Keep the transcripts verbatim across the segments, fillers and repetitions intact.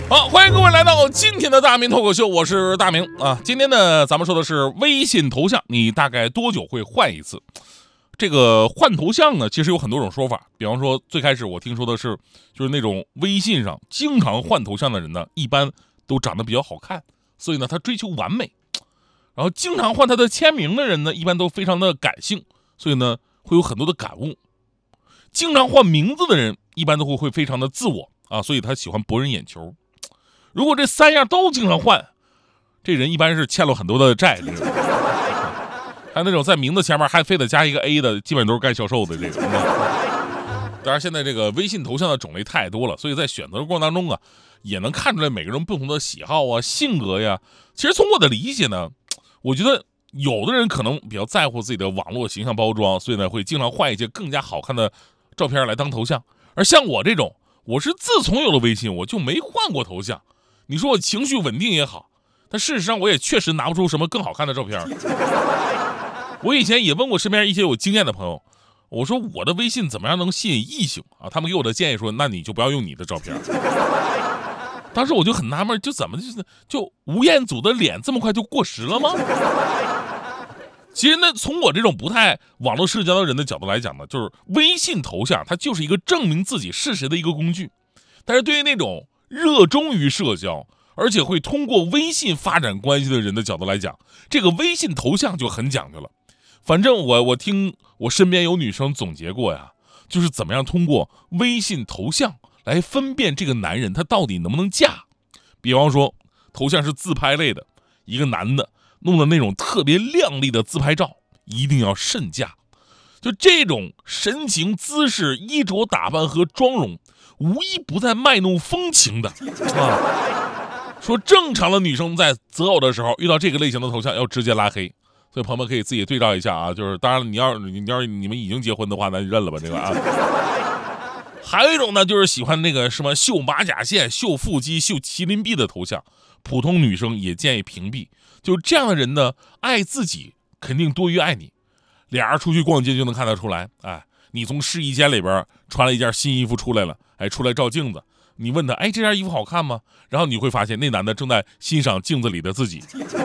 好，欢迎各位来到今天的大明脱口秀，我是大明啊。今天呢，咱们说的是微信头像，你大概多久会换一次？这个换头像呢，其实有很多种说法。比方说，最开始我听说的是，就是那种微信上经常换头像的人呢，一般都长得比较好看，所以呢，他追求完美。然后经常换他的签名的人呢，一般都非常的感性，所以呢，会有很多的感悟。经常换名字的人，一般都会会非常的自我啊，所以他喜欢博人眼球。如果这三样都经常换，这人一般是欠了很多的债。这个还有那种在名字前面还非得加一个 A 的，基本都是干销售的这个。当然，现在这个微信头像的种类太多了，所以在选择的过程当中啊，也能看出来每个人不同的喜好啊、性格呀。其实从我的理解呢，我觉得有的人可能比较在乎自己的网络形象包装，所以呢会经常换一些更加好看的照片来当头像。而像我这种，我是自从有了微信，我就没换过头像。你说我情绪稳定也好，但事实上我也确实拿不出什么更好看的照片。我以前也问过身边一些有经验的朋友，我说我的微信怎么样能吸引异性啊？他们给我的建议说，那你就不要用你的照片。当时我就很纳闷，就怎么就是就吴彦祖的脸这么快就过时了吗？其实呢，从我这种不太网络社交的人的角度来讲呢，就是微信头像它就是一个证明自己是谁的一个工具。但是对于那种热衷于社交，而且会通过微信发展关系的人的角度来讲，这个微信头像就很讲究了。反正我我听我身边有女生总结过呀，就是怎么样通过微信头像来分辨这个男人他到底能不能嫁。比方说头像是自拍类的，一个男的弄的那种特别靓丽的自拍照，一定要慎嫁。就这种神情、姿势、衣着打扮和妆容，无一不在卖弄风情的啊。说正常的女生在择偶的时候遇到这个类型的头像要直接拉黑，所以朋友们可以自己对照一下啊。就是当然你要你要你们已经结婚的话，那就认了吧这个啊。还有一种呢，就是喜欢那个什么秀马甲线、秀腹肌、秀麒麟臂的头像，普通女生也建议屏蔽。就这样的人呢，爱自己肯定多于爱你。俩人出去逛街就能看得出来，哎，你从试衣间里边穿了一件新衣服出来了，哎，出来照镜子，你问他，哎，这件衣服好看吗？然后你会发现那男的正在欣赏镜子里的自己，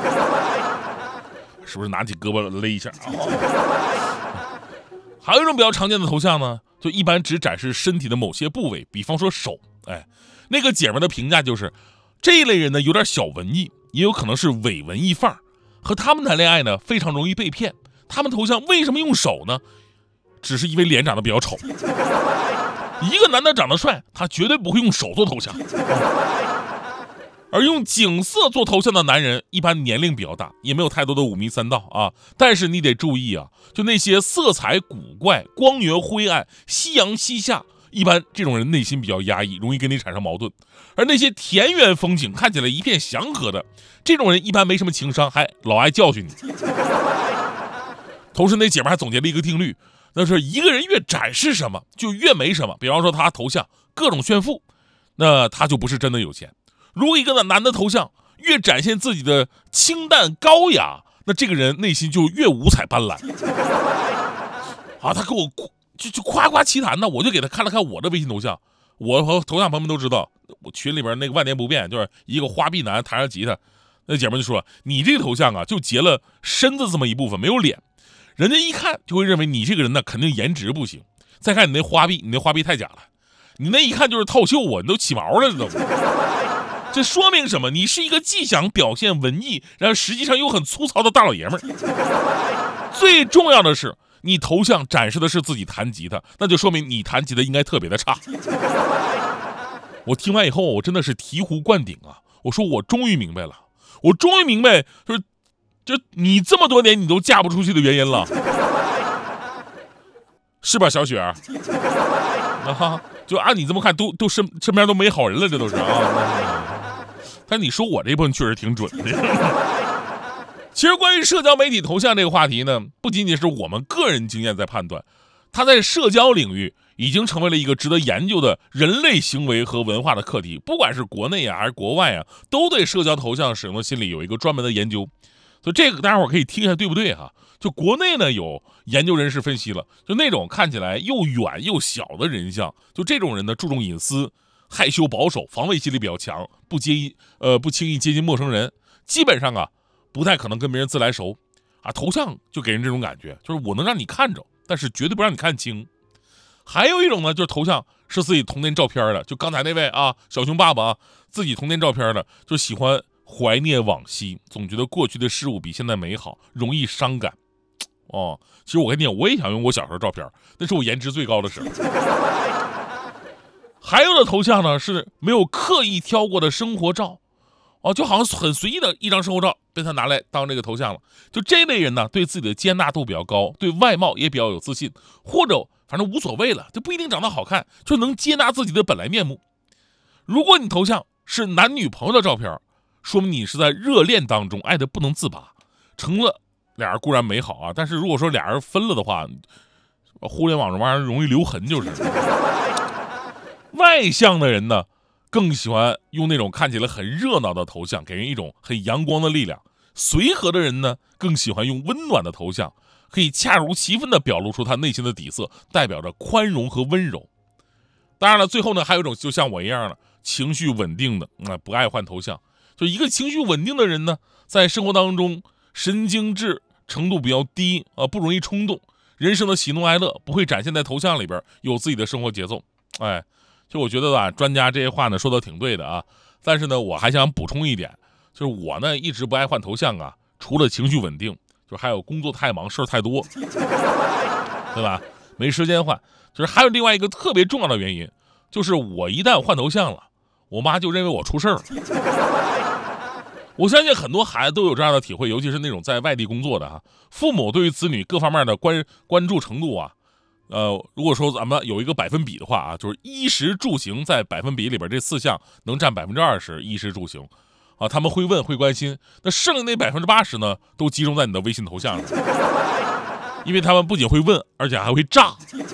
是不是拿起胳膊勒一下？哦、还有一种比较常见的头像呢，就一般只展示身体的某些部位，比方说手，哎，那个姐们的评价就是，这一类人呢有点小文艺，也有可能是伪文艺范儿，和他们谈恋爱呢非常容易被骗。他们头像为什么用手呢？只是因为脸长得比较丑。一个男的长得帅，他绝对不会用手做头像。而用景色做头像的男人，一般年龄比较大，也没有太多的五迷三道啊。但是你得注意啊，就那些色彩古怪、光源灰暗、夕阳西下，一般这种人内心比较压抑，容易跟你产生矛盾。而那些田园风景看起来一片祥和的，这种人一般没什么情商，还老爱教训你。同时那姐们还总结了一个定律，那是一个人越展示什么就越没什么。比方说他头像各种炫富，那他就不是真的有钱。如果一个男的头像越展现自己的清淡高雅，那这个人内心就越五彩斑斓啊。他给我就就夸夸其谈呢，我就给他看了看我的微信头像。我和头像朋友们都知道，我群里边那个万年不变就是一个花臂男弹着吉他。那姐们就说，你这个头像啊就截了身子这么一部分，没有脸，人家一看就会认为你这个人呢肯定颜值不行。再看你那花臂，你那花臂太假了，你那一看就是套袖啊，你都起毛了，知道吗？这说明什么？你是一个既想表现文艺，然后实际上又很粗糙的大老爷们儿。最重要的是，你头像展示的是自己弹吉他，那就说明你弹吉他应该特别的差。我听完以后，我真的是醍醐灌顶啊！我说我终于明白了，我终于明白，就是就你这么多年你都嫁不出去的原因了，是吧，小雪儿？啊，就按你这么看，都都身身边都没好人了，这都是啊。但你说我这部分确实挺准的。其实关于社交媒体头像这个话题呢，不仅仅是我们个人经验在判断，它在社交领域已经成为了一个值得研究的人类行为和文化的课题。不管是国内啊还是国外啊，都对社交头像使用的心理有一个专门的研究。所以这个大家伙可以听一下，对不对哈、啊？就国内呢有研究人士分析了，就那种看起来又远又小的人像，就这种人呢注重隐私害羞保守，防卫心理比较强，不接意呃不轻易接近陌生人，基本上啊不太可能跟别人自来熟啊。头像就给人这种感觉，就是我能让你看着，但是绝对不让你看清。还有一种呢，就是头像是自己童年照片的，就刚才那位啊，小熊爸爸啊，自己童年照片的，就喜欢怀念往昔，总觉得过去的事物比现在美好，容易伤感。哦，其实我跟你讲，我也想用我小时候照片，那是我颜值最高的时候。还有的头像呢是没有刻意挑过的生活照，哦，就好像很随意的一张生活照被他拿来当这个头像了。就这类人呢，对自己的接纳度比较高，对外貌也比较有自信，或者反正无所谓了，就不一定长得好看，就能接纳自己的本来面目。如果你头像是男女朋友的照片，说明你是在热恋当中爱得不能自拔，成了俩人固然美好啊，但是如果说俩人分了的话，互联网这玩意儿容易留痕就是。外向的人呢，更喜欢用那种看起来很热闹的头像，给人一种很阳光的力量。随和的人呢，更喜欢用温暖的头像，可以恰如其分地表露出他内心的底色，代表着宽容和温柔。当然了，最后呢，还有一种就像我一样的情绪稳定的，啊、嗯，不爱换头像。就一个情绪稳定的人呢，在生活当中神经质程度比较低啊、呃，不容易冲动，人生的喜怒哀乐不会展现在头像里边，有自己的生活节奏。哎，就我觉得啊，专家这些话呢说的挺对的啊，但是呢，我还想补充一点，就是我呢一直不爱换头像啊，除了情绪稳定，就还有工作太忙，事儿太多，对吧？没时间换。就是还有另外一个特别重要的原因，就是我一旦换头像了，我妈就认为我出事儿了。我相信很多孩子都有这样的体会，尤其是那种在外地工作的哈，父母对于子女各方面的关关注程度啊，呃，如果说咱们有一个百分比的话啊，就是衣食住行在百分比里边这四项能占百分之二十，衣食住行啊，他们会问会关心，那剩下那百分之八十呢，都集中在你的微信头像上，因为他们不仅会问，而且还会炸。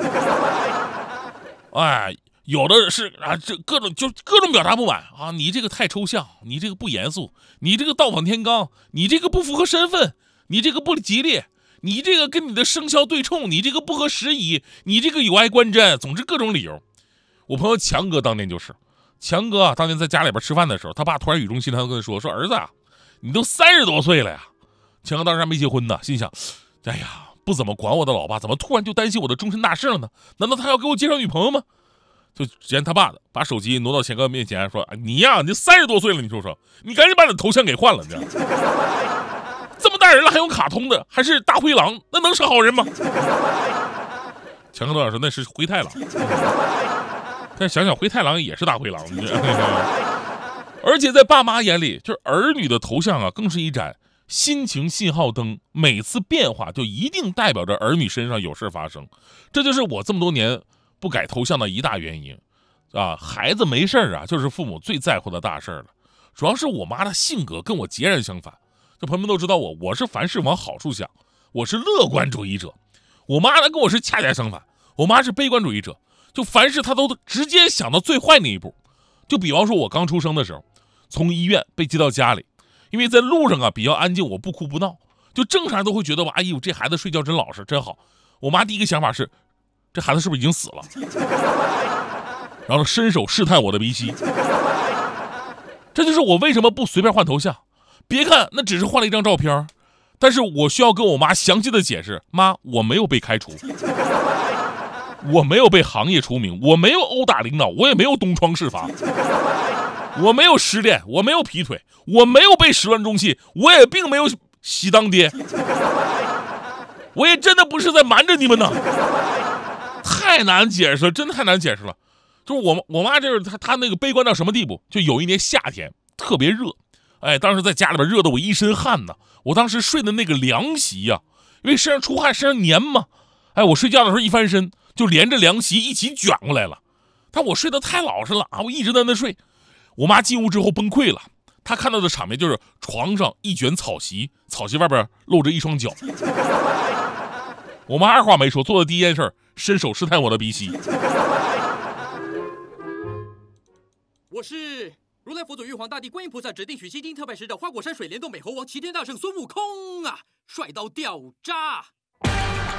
哎，有的是啊，这各种就各种表达不满啊！你这个太抽象，你这个不严肃，你这个倒反天罡，你这个不符合身份，你这个不吉利，你这个跟你的生肖对冲，你这个不合时宜，你这个有碍观瞻，总之各种理由。我朋友强哥当年就是，强哥啊，当年在家里边吃饭的时候，他爸突然语重心长跟他说：“说儿子啊，你都三十多岁了呀。”强哥当时还没结婚呢，心想：哎呀。不怎么管我的老爸，怎么突然就担心我的终身大事了呢？难道他要给我介绍女朋友吗？就只见他爸的把手机挪到强哥面前说：“你呀，你三十多岁了，你说说，你赶紧把你的头像给换了，这样这么大人了还用卡通的，还是大灰狼，那能是好人吗？”强哥都想说那是灰太狼，但想想灰太狼也是大灰狼，而且在爸妈眼里，就是儿女的头像啊，更是一盏心情信号灯，每次变化就一定代表着儿女身上有事发生，这就是我这么多年不改头像的一大原因啊！孩子没事啊，就是父母最在乎的大事了。主要是我妈的性格跟我截然相反，这朋友们都知道我，我是凡事往好处想，我是乐观主义者。我妈呢跟我是恰恰相反，我妈是悲观主义者，就凡事她都直接想到最坏那一步。就比方说我刚出生的时候，从医院被接到家里。因为在路上啊比较安静，我不哭不闹，就正常人都会觉得吧，哎呦这孩子睡觉真老实真好。我妈第一个想法是，这孩子是不是已经死了？然后伸手试探我的鼻息。这就是我为什么不随便换头像。别看那只是换了一张照片，但是我需要跟我妈详细的解释，妈，我没有被开除，我没有被行业除名，我没有殴打领导，我也没有东窗事发。我没有失恋，我没有劈腿，我没有被始乱终弃，我也并没有喜当爹，我也真的不是在瞒着你们呢。太难解释了，真的太难解释了。就是我我妈这是她她那个悲观到什么地步？就有一年夏天特别热，哎，当时在家里边热得我一身汗呢。我当时睡的那个凉席呀、啊，因为身上出汗，身上黏嘛，哎，我睡觉的时候一翻身就连着凉席一起卷过来了。但我睡得太老实了啊，我一直在那睡。我妈进屋之后崩溃了，她看到的场面就是床上一卷草席，草席外边露着一双脚。我妈二话没说，做的第一件事伸手试探我的鼻息。 我是如来佛祖玉皇大帝观音菩萨指定取西经特派使者花果山水帘洞美猴王齐天大圣孙悟空啊，帅到掉渣。